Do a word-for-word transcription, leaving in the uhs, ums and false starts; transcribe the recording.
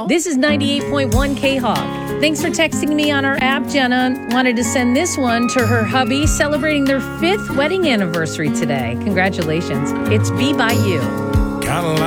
This is ninety-eight point one K-Hawk. Thanks for texting me on our app, Jenna. Wanted to send this one to her hubby celebrating their fifth wedding anniversary today. Congratulations. It's Be By You. Got a